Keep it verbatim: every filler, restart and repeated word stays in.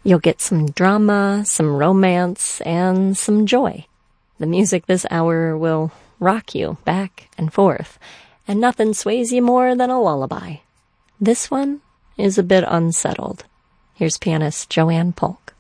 You'll get some drama, some romance, and some joy. The music this hour will rock you back and forth, and nothing sways you more than a lullaby. This one is a bit unsettled. Here's pianist Joanne Polk.